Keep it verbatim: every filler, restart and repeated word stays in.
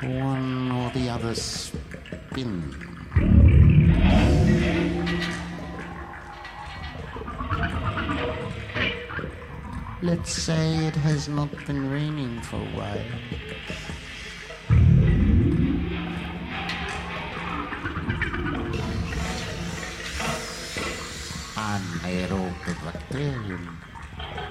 one or the other spin. Let's say it has not been raining for a while. Anaerobic bacterium.